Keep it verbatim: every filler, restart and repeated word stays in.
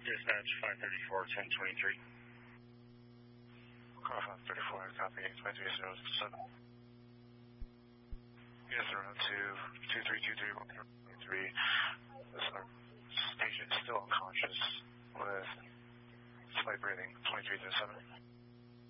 Dispatch five thirty-four, ten twenty-three. Car five thirty-four, copy, five three zero seven. Yes, around two, two three two three one three. This patient is still unconscious with slight breathing, twenty-three to seven.